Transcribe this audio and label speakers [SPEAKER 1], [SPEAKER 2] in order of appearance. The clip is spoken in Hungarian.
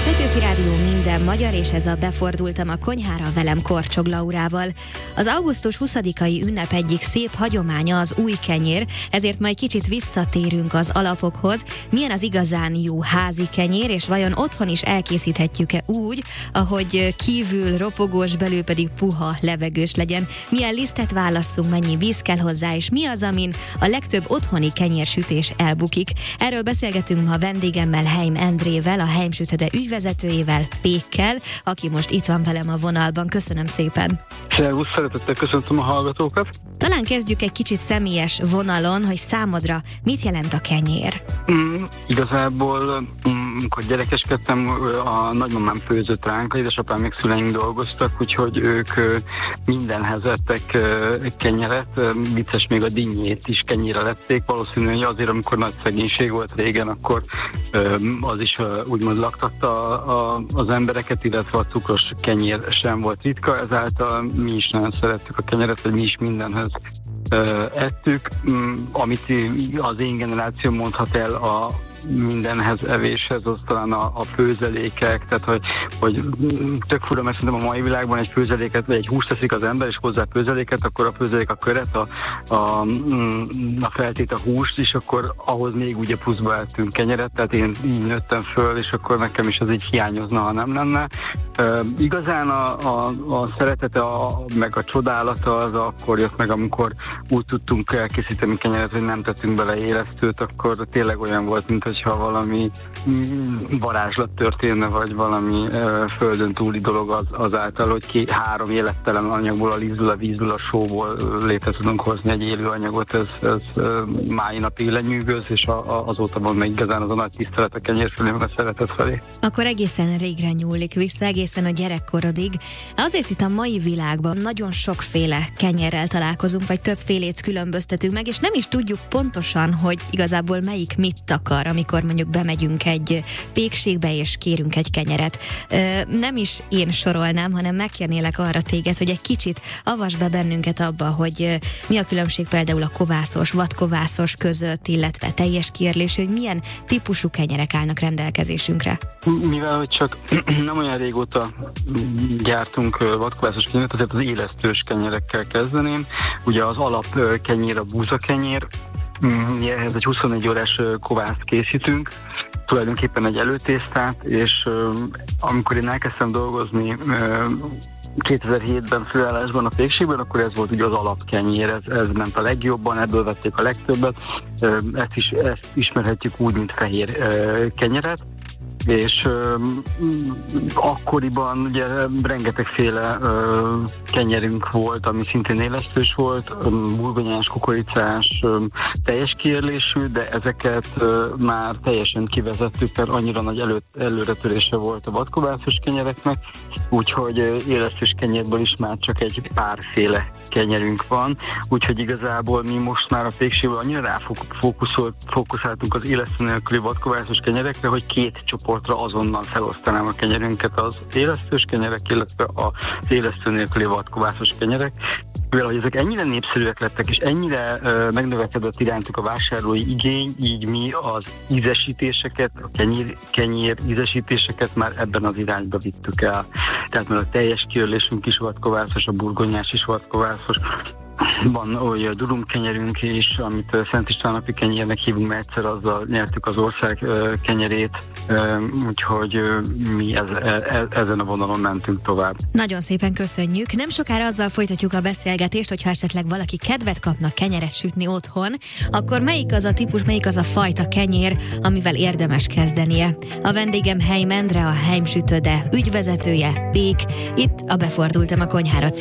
[SPEAKER 1] Petőfi Rádió minden magyar, és ez a Befordultam a konyhára velem Korcsog Laurával. Az augusztus 20-ai ünnep egyik szép hagyománya az új kenyér, ezért majd kicsit visszatérünk az alapokhoz. Milyen az igazán jó házi kenyér, és vajon otthon is elkészíthetjük-e úgy, ahogy kívül ropogós, belül pedig puha, levegős legyen? Milyen lisztet válasszunk, mennyi víz kell hozzá, és mi az, amin a legtöbb otthoni kenyérsütés elbukik? Erről beszélgetünk ma vendégemmel, Heim Endrével, a Heim Sütöde ügyvezetőjével, Pékkel, aki most itt van velem a vonalban. Köszönöm szépen!
[SPEAKER 2] Szervusz, szeretettel köszöntöm a hallgatókat!
[SPEAKER 1] Talán kezdjük egy kicsit személyes vonalon, hogy számodra mit jelent a kenyér?
[SPEAKER 2] Igazából, amikor gyerekeskedtem, a nagymamám főzött ránk, édesapám még szüleink dolgoztak, úgyhogy ők mindenhez ettek kenyeret, vicces, még a dinnyét is kenyére lették. Valószínűleg hogy azért, amikor nagy szegénység volt régen, akkor az is úgymond laktatta az embereket, illetve a cukros kenyér sem volt ritka, ezáltal mi is nagyon szerettük a kenyeret, hogy mi is mindenhez ettük, amit az én generáció mondhat el a mindenhez evéshez, az talán a főzelékek, tehát hogy tök fura, mert szerintem a mai világban egy főzeléket, vagy egy húst teszik az ember, és hozzá főzeléket, akkor a főzelék a köret, a feltét a húst, és akkor ahhoz még ugye pluszba ettünk kenyeret, tehát én így nőttem föl, és akkor nekem is az így hiányozna, ha nem lenne. Igazán a szeretete, meg a csodálata az akkor jött meg, amikor úgy tudtunk elkészíteni kenyeret, hogy nem tettünk bele élesztőt, akkor tényleg olyan volt, mint hogyha valami varázslat történne, vagy valami földön túli dolog azáltal, hogy 3 élettelen anyagból, a lisztből, a vízből, a sóból létre tudunk hozni egy élő anyagot, ez mai napig lenyűgöz, és azóta van meg igazán az a nagy tisztelet a kenyér felé, meg a szeretet felé.
[SPEAKER 1] Akkor egészen régre nyúlik vissza, egészen a gyerekkorodig. Azért itt a mai világban nagyon sokféle kenyérrel találkozunk, vagy többfélét különböztetünk meg, és nem is tudjuk pontosan, hogy igazából melyik mit takar, amikor mondjuk bemegyünk egy pékségbe és kérünk egy kenyeret. Nem is én sorolnám, hanem megkérnélek arra téged, hogy egy kicsit avasd be bennünket abba, hogy mi a különbség például a kovászos, vadkovászos között, illetve teljes kiérlésű, hogy milyen típusú kenyerek állnak rendelkezésünkre.
[SPEAKER 2] Mivel, hogy csak nem olyan régóta gyártunk vadkovászos kenyeret, azért az élesztős kenyerekkel kezdeném. Ugye az alap kenyér a búzakenyér, ehhez egy 24 órás kovászt készítünk, tulajdonképpen egy előtésztát, és amikor én elkezdtem dolgozni 2007-ben főállásban a pékségben, akkor ez volt ugye az alapkenyér, ez ment a legjobban, ebből vették a legtöbbet, ezt ismerhetjük úgy, mint fehér kenyeret, és akkoriban ugye rengetegféle kenyerünk volt, ami szintén élesztős volt, burgonyás, kukoricás, teljes kiérlésű, de ezeket már teljesen kivezettük, mert annyira nagy előretörése volt a vadkovászos kenyereknek, úgyhogy élesztős kenyérből is már csak egy párféle kenyerünk van, úgyhogy igazából mi most már a pékségben annyira ráfókuszáltunk az élesztő nélküli vadkovászos kenyerekre, hogy 2 csoportra azonnal felosztanám a kenyerünket, az élesztős kenyerek, illetve az élesztő nélküli vadkovászos kenyerek. Mivel hogy ezek ennyire népszerűek lettek, és ennyire megnövekedett irántuk a vásárlói igény, így mi az ízesítéseket, a kenyér ízesítéseket már ebben az irányba vittük el. Tehát már a teljes kiörlésünk is vadkovászos, a burgonyás is vadkovászos. Van olyan durumkenyerünk is, amit Szent István napi kenyérnek hívunk, mert egyszer azzal nyertük az ország kenyerét, úgyhogy mi ezen a vonalon mentünk tovább.
[SPEAKER 1] Nagyon szépen köszönjük. Nem sokára azzal folytatjuk a beszélgetést, hogyha esetleg valaki kedvet kapna kenyeret sütni otthon, akkor melyik az a típus, melyik az a fajta kenyér, amivel érdemes kezdenie. A vendégem Heim Endre, a Heim Sütöde ügyvezetője, Pék. Itt a Befordultam a konyhára